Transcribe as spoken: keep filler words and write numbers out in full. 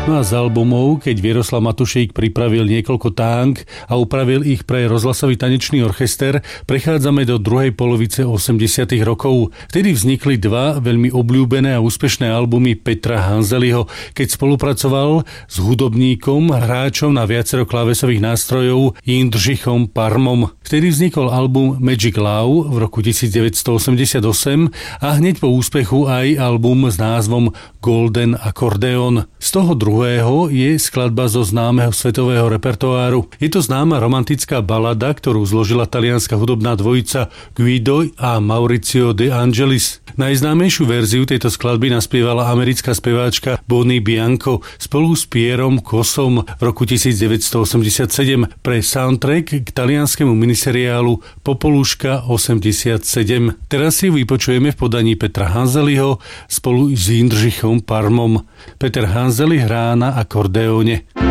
No a z albumov, keď Vieroslav Matušík pripravil niekoľko tánk a upravil ich pre rozhlasový tanečný orchester, prechádzame do druhej polovice osemdesiatych rokov. Vtedy vznikli dva veľmi obľúbené a úspešné albumy Petra Hanzeliho, keď spolupracoval s hudobníkom, hráčom na viacero klávesových nástrojov Jindřichom Parmom. Vtedy vznikol album Magic Love v roku devätnásťstoosemdesiatosem a hneď po úspechu aj album s názvom Golden Accordeon. Z toho druhého je skladba zo známeho svetového repertoáru. Je to známa romantická balada, ktorú zložila talianska hudobná dvojica Guido a Maurizio De Angelis. Najznámejšiu verziu tejto skladby naspievala americká speváčka Bonnie Bianco spolu s Pierom Kosom v roku devätnásťstoosemdesiatsedem pre soundtrack k talianskému miniseriálu Popoluška osemdesiatsedem. Teraz si vypočujeme v podaní Petra Hanzeliho spolu s Jindřichom Parmom. Peter Hanzeli hrá na akordeóne.